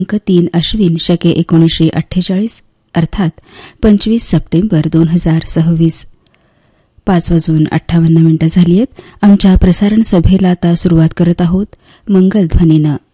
3 अश्विन शके 1948 अर्थात 25 सप्टेंबर 2026. 5:58 झाली आहेत. आमच्या प्रसारण सभेला आता सुरुवात करत आहोत मंगलध्वनीनं.